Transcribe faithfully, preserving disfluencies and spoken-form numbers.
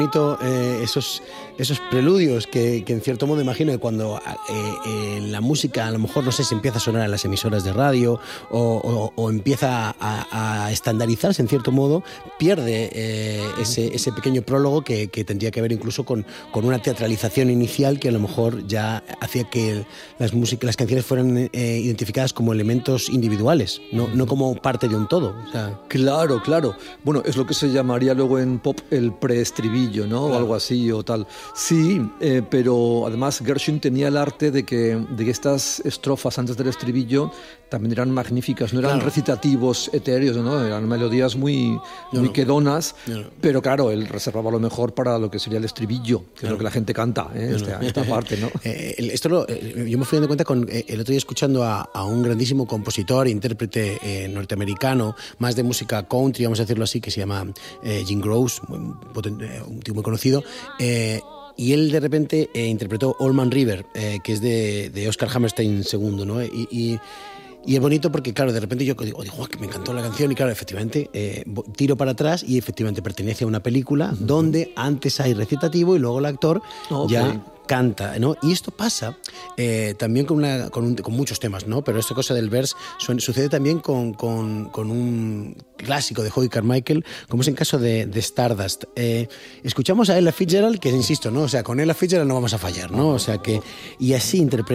Eh, esos, esos preludios que, que en cierto modo imagino que cuando eh, eh, la música a lo mejor no sé si empieza a sonar en las emisoras de radio o, o, o empieza a, a estandarizarse en cierto modo, pierde eh, ese, ese pequeño prólogo que, que tendría que ver incluso con, con una teatralización inicial que a lo mejor ya hacía que las, músicas, las canciones fueran eh, identificadas como elementos individuales, no, no como parte de un todo. O sea, claro, claro. Bueno, es lo que se llamaría luego en pop el preestribillo, ¿no? Claro. O algo así o tal. Sí, eh, pero además Gershwin tenía el arte de que, de que estas estrofas antes del estribillo también eran magníficas, no eran claro. recitativos etéreos, ¿no? Eran melodías muy, muy no, quedonas, no. pero claro, él reservaba lo mejor para lo que sería el estribillo, que claro. es lo que la gente canta, ¿eh? no, esta, no. esta parte, ¿no? eh, esto lo, eh, yo me fui dando cuenta con, eh, el otro día escuchando a, a un grandísimo compositor, intérprete eh, norteamericano, más de música country, vamos a decirlo así, que se llama eh, Jim Gross, un, un tío muy conocido, eh, y él de repente eh, interpretó Old Man River, eh, que es de, de Oscar Hammerstein segundo, ¿no? Y, y, y es bonito porque, claro, de repente yo digo, digo que me encantó la canción y, claro, efectivamente, eh, tiro para atrás y efectivamente pertenece a una película uh-huh. donde antes hay recitativo y luego el actor okay. ya canta, ¿no? Y esto pasa eh, también con, una, con, un, con muchos temas, ¿no? Pero esta cosa del verse sucede también con, con, con un clásico de Howie Carmichael, como es en caso de, de Stardust. Eh, escuchamos a Ella Fitzgerald, que insisto, ¿no? O sea, con Ella Fitzgerald no vamos a fallar, ¿no? O sea que, y así interpreta